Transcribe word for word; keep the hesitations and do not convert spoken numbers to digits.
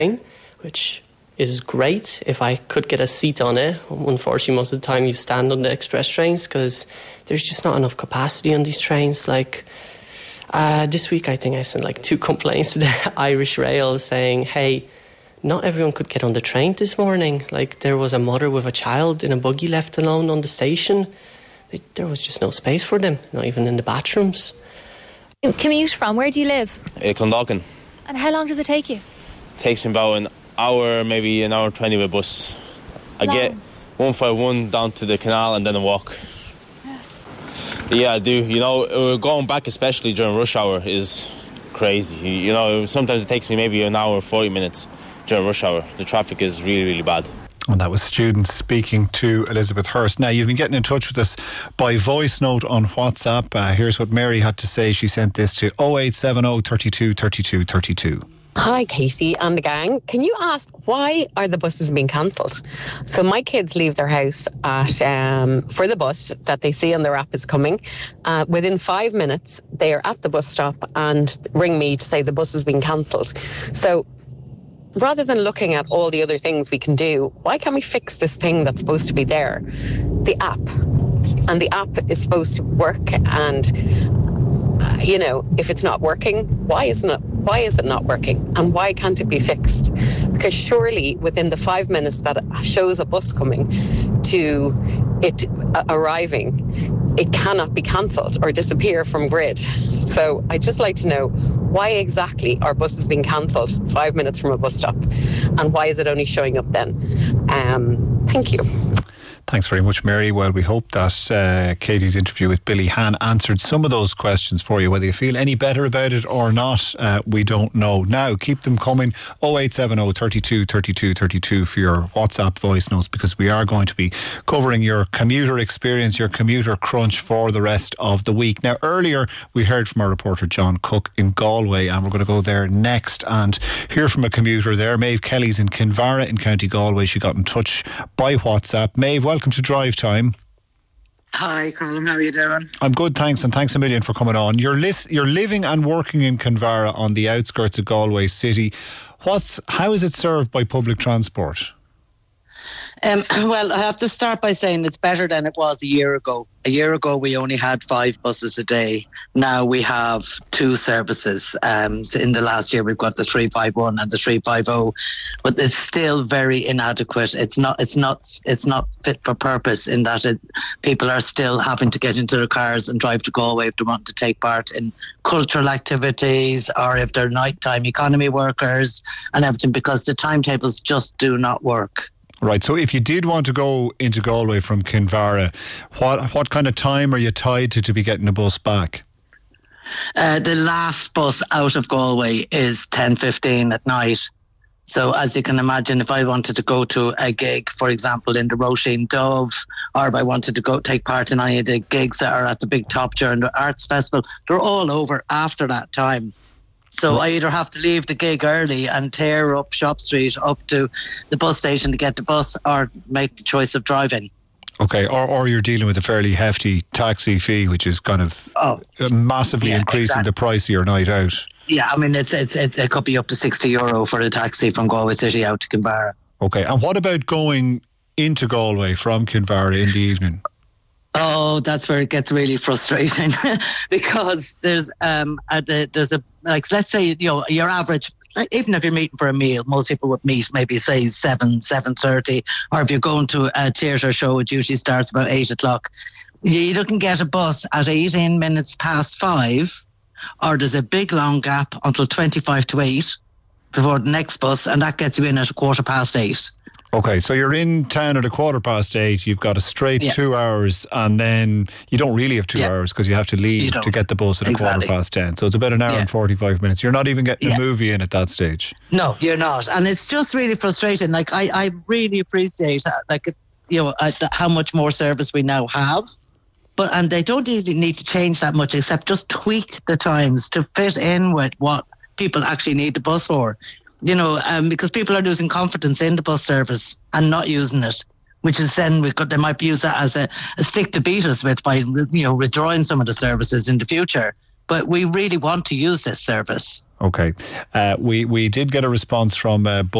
train, which is great if I could get a seat on it. Unfortunately, most of the time you stand on the express trains because there's just not enough capacity on these trains. Like uh, this week, I think I sent like two complaints to the Irish Rail saying, hey, not everyone could get on the train this morning. Like there was a mother with a child in a buggy left alone on the station. There was just no space for them, not even in the bathrooms. You commute from, where do you live? Uh, Clondalkin. And how long does it take you? Takes me about an hour, maybe an hour and twenty with bus. I Long. get one fifty-one down to the canal and then a walk. Yeah, yeah I do. You know, going back, especially during rush hour, is crazy. You know, sometimes it takes me maybe an hour, forty minutes during rush hour. The traffic is really, really bad. And that was students speaking to Elizabeth Hurst. Now, you've been getting in touch with us by voice note on WhatsApp. Uh, here's what Mary had to say. She sent this to oh eight seven oh, thirty-two, thirty-two, thirty-two. Hi, Katie and the gang. Can you ask why are the buses being cancelled? So my kids leave their house at um, for the bus that they see on their app is coming. Uh, within five minutes, they are at the bus stop and ring me to say the bus has been cancelled. So rather than looking at all the other things we can do, why can't we fix this thing that's supposed to be there? The app. And the app is supposed to work, and uh, you know, if it's not working, why isn't it why is it not working? And why can't it be fixed? Because surely within the five minutes that it shows a bus coming to it uh, arriving, it cannot be cancelled or disappear from grid. So I'd just like to know, why exactly are buses being cancelled five minutes from a bus stop? And why is it only showing up then? Um, thank you. Thanks very much, Mary. Well, we hope that uh, Katie's interview with Billy Hann answered some of those questions for you. Whether you feel any better about it or not, uh, we don't know. Now, keep them coming. oh eight seven oh, thirty-two, thirty-two, thirty-two for your WhatsApp voice notes, because we are going to be covering your commuter experience, your commuter crunch for the rest of the week. Now, earlier we heard from our reporter John Cook in Galway, and we're going to go there next and hear from a commuter there. Maeve Kelly's in Kinvara in County Galway. She got in touch by WhatsApp. Maeve, welcome to Drive Time. Hi, Colin. How are you doing? I'm good, thanks, and thanks a million for coming on. You're lis- you're living and working in Kinvara on the outskirts of Galway City. What's how is it served by public transport? Um, well, I have to start by saying it's better than it was a year ago. A year ago, we only had five buses a day. Now we have two services. Um, so in the last year, we've got the three five one and the three five oh, but it's still very inadequate. It's not. It's not. It's not fit for purpose in that it, people are still having to get into their cars and drive to Galway if they want to take part in cultural activities or if they're nighttime economy workers and everything, because the timetables just do not work. Right, so if you did want to go into Galway from Kinvara, what what kind of time are you tied to to be getting a bus back? Uh, the last bus out of Galway is ten fifteen at night. So as you can imagine, if I wanted to go to a gig, for example, in the Roisin Dove, or if I wanted to go take part in any of the gigs that are at the Big Top during the Arts Festival, they're all over after that time. So I either have to leave the gig early and tear up Shop Street up to the bus station to get the bus, or make the choice of driving. Okay, or or you're dealing with a fairly hefty taxi fee, which is kind of oh, massively yeah, increasing exactly. the price of your night out. Yeah, I mean, it's, it's it's it could be up to sixty euro for a taxi from Galway City out to Kinvara. Okay, and what about going into Galway from Kinvara in the evening? Oh, that's where it gets really frustrating because there's um a, there's a like let's say you know your average, like, even if you're meeting for a meal, most people would meet maybe say seven seven thirty, or if you're going to a theatre show, it usually starts about eight o'clock. You either can get a bus at eighteen minutes past five, or there's a big long gap until twenty five to eight before the next bus, and that gets you in at a quarter past eight. Okay, so you're in town at a quarter past eight, you've got a straight yeah. two hours, and then you don't really have two yeah. hours because you have to leave to get the bus at exactly. a quarter past ten. So it's about an hour yeah. and forty-five minutes. You're not even getting yeah. a movie in at that stage. No, you're not. And it's just really frustrating. Like, I, I really appreciate, like, you know, uh, how much more service we now have. But and they don't really need to change that much, except just tweak the times to fit in with what people actually need the bus for. You know, um, because people are losing confidence in the bus service and not using it, which is then we could, they might use that as a, a stick to beat us with by, you know, withdrawing some of the services in the future. But we really want to use this service. Okay. Uh, we, we did get a response from uh,